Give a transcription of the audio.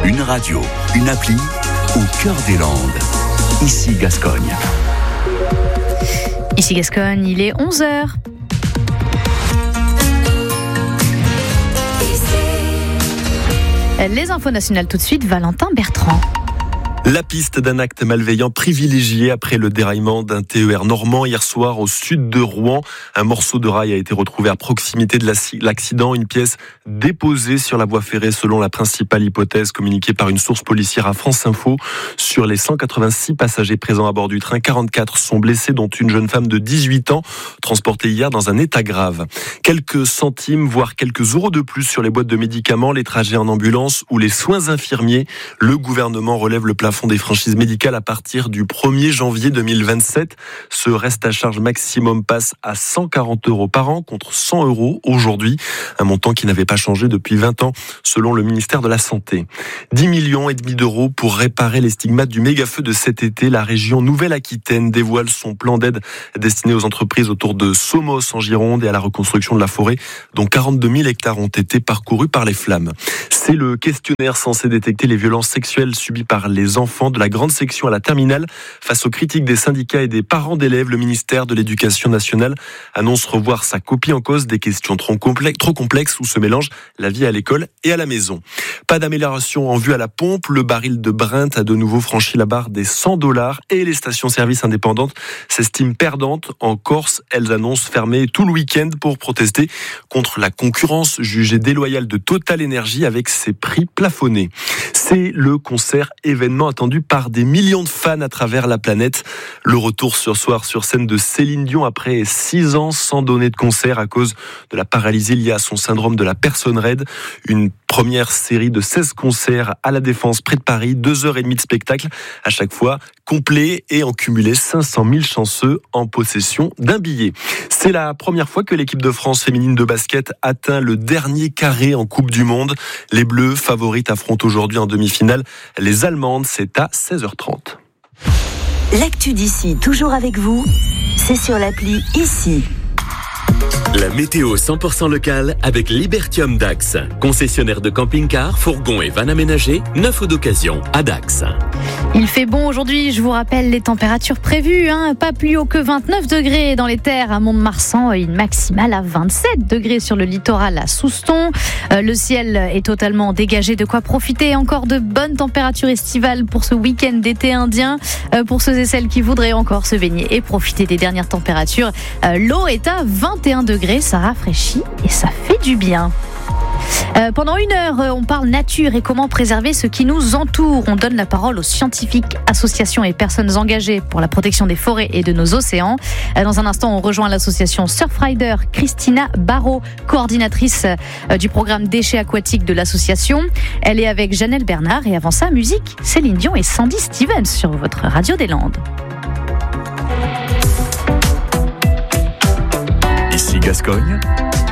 Une radio, une appli, au cœur des Landes. Ici Gascogne. Ici Gascogne, il est 11h. Les infos nationales tout de suite, Valentin Bertrand. La piste d'un acte malveillant privilégié après le déraillement d'un TER normand hier soir au sud de Rouen. Un morceau de rail a été retrouvé à proximité de l'accident, une pièce déposée sur la voie ferrée selon la principale hypothèse communiquée par une source policière à France Info. Sur les 186 passagers présents à bord du train, 44 sont blessés, dont une jeune femme de 18 ans, transportée hier dans un état grave. Quelques centimes, voire quelques euros de plus sur les boîtes de médicaments, les trajets en ambulance ou les soins infirmiers. Le gouvernement relève le plafond des franchises médicales à partir du 1er janvier 2027. Ce reste à charge maximum passe à 140 € par an contre 100 € aujourd'hui. Un montant qui n'avait pas changé depuis 20 ans selon le ministère de la Santé. 10,5 millions d'euros pour réparer les stigmates du méga-feu de cet été. La région Nouvelle-Aquitaine dévoile son plan d'aide destiné aux entreprises autour de Somos en Gironde et à la reconstruction de la forêt, dont 42 000 hectares ont été parcourus par les flammes. C'est le questionnaire censé détecter les violences sexuelles subies par les enfants de la grande section à la terminale. Face aux critiques des syndicats et des parents d'élèves, le ministère de l'Éducation nationale annonce revoir sa copie en cause. Des questions trop complexes où se mélangent la vie à l'école et à la maison. Pas d'amélioration en vue à la pompe. Le baril de Brent a de nouveau franchi la barre des 100 $ et les stations-service indépendantes s'estiment perdantes. En Corse, elles annoncent fermer tout le week-end pour protester contre la concurrence jugée déloyale de Total Energy avec ses prix plafonnés. C'est le concert événement attendu par des millions de fans à travers la planète. Le retour ce soir sur scène de Céline Dion après 6 ans sans donner de concert à cause de la paralysie liée à son syndrome de la personne raide. Une première série de 16 concerts à la Défense près de Paris, 2h30 de spectacle, à chaque fois complet et en cumulé 500 000 chanceux en possession d'un billet. C'est la première fois que l'équipe de France féminine de basket atteint le dernier carré en Coupe du Monde. Les Bleus, favorites, affrontent aujourd'hui en demi-finale les Allemandes. C'est à 16h30. L'actu d'ici, toujours avec vous, c'est sur l'appli Ici. La météo 100% locale avec Libertium Dax. Concessionnaire de camping-cars, fourgons et vannes aménagés, neufs ou d'occasion à Dax. Il fait bon aujourd'hui, je vous rappelle les températures prévues, pas plus haut que 29 degrés dans les terres à Mont-de-Marsan, une maximale à 27 degrés sur le littoral à Souston. Le ciel est totalement dégagé, de quoi profiter encore de bonnes températures estivales pour ce week-end d'été indien. Pour ceux et celles qui voudraient encore se baigner et profiter des dernières températures, l'eau est à 21 degrés, ça rafraîchit et ça fait du bien. Pendant 1 heure, on parle nature et comment préserver ce qui nous entoure. On donne la parole aux scientifiques, associations et personnes engagées pour la protection des forêts et de nos océans. Dans un instant, on rejoint l'association Surfrider, Christina Barrault, coordinatrice du programme déchets aquatiques de l'association. Elle est avec Janelle Bernard et avant ça, musique, Céline Dion et Sandy Stevens sur votre radio des Landes. Ici Gascogne,